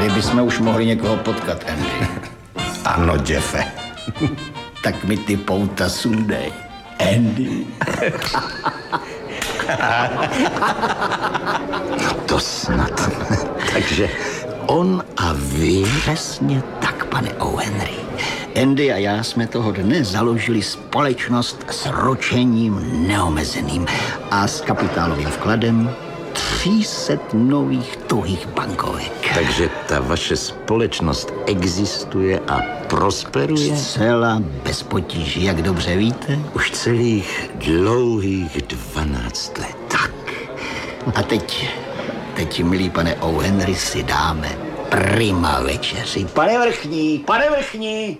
My bychom už mohli někoho potkat, Andy. Ano, Jeffe. Tak mi ty pouta sundej, Andy. No to snad. Takže on a vy? Přesně tak, pane O'Henry. Andy a já jsme toho dne založili společnost s ručením neomezeným a s kapitálovým vkladem 300 nových tuhých bankovek. Takže ta vaše společnost existuje a prosperuje? Zcela bez potíží, jak dobře víte. Už celých dlouhých 12 let. Tak. A teď, milý pane O'Henry, si dáme prima večeři. Pane vrchní!